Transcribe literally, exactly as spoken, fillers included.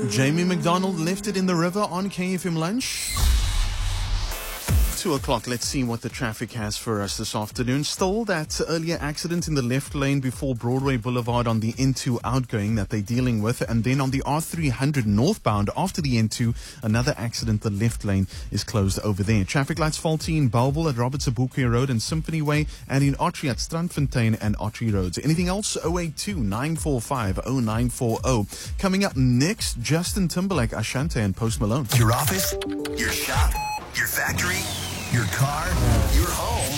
Jamie McDonald left it in the river on K F M Lunch. Two o'clock. Let's see what the traffic has for us this afternoon. Still that earlier accident in the left lane before Broadway Boulevard on the N two outgoing that they're dealing with. And then on the R three hundred northbound after the N two, another accident. The left lane is closed over there. Traffic lights faulty in Bellville at Robert Sobukwe Road and Symphony Way, and in Ottery at Strandfontein and Ottery Roads. Anything else? oh eight two, nine four five, oh nine four oh. Coming up next, Justin Timberlake, Ashanti and Post Malone. Your office, your shop, your factory, your car, your home.